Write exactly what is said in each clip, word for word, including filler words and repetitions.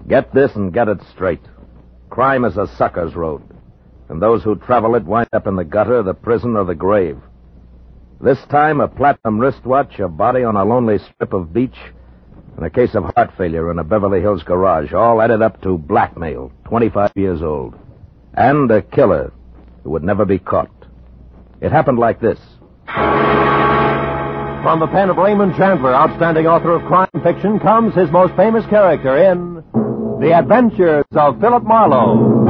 Get this and get it straight. Crime is a sucker's road, and those who travel it wind up in the gutter, the prison, or the grave. This time, a platinum wristwatch, a body on a lonely strip of beach, and a case of heart failure in a Beverly Hills garage, all added up to blackmail, twenty-five years old. And a killer who would never be caught. It happened like this. From the pen of Raymond Chandler, outstanding author of crime fiction, comes his most famous character in The Adventures of Philip Marlowe.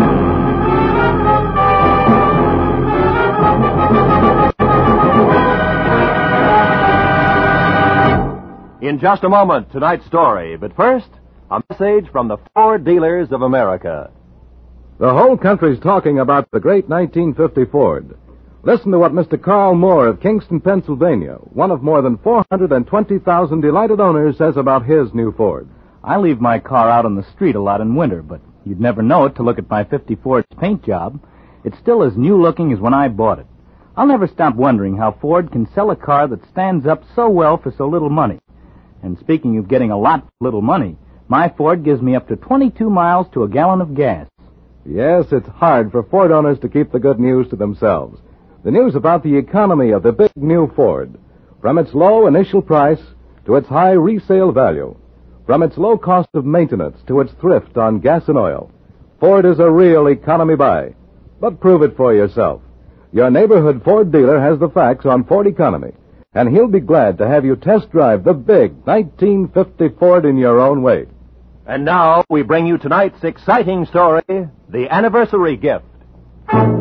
In just a moment, tonight's story. But first, a message from the Ford Dealers of America. The whole country's talking about the great nineteen fifty Ford. Listen to what Mister Carl Moore of Kingston, Pennsylvania, one of more than four hundred twenty thousand delighted owners, says about his new Ford. I leave my car out on the street a lot in winter, but you'd never know it to look at my fifty Ford's paint job. It's still as new-looking as when I bought it. I'll never stop wondering how Ford can sell a car that stands up so well for so little money. And speaking of getting a lot for little money, my Ford gives me up to twenty-two miles to a gallon of gas. Yes, it's hard for Ford owners to keep the good news to themselves. The news about the economy of the big new Ford. From its low initial price to its high resale value. From its low cost of maintenance to its thrift on gas and oil. Ford is a real economy buy. But prove it for yourself. Your neighborhood Ford dealer has the facts on Ford economy. And he'll be glad to have you test drive the big nineteen fifty Ford in your own way. And now we bring you tonight's exciting story, The Anniversary Gift.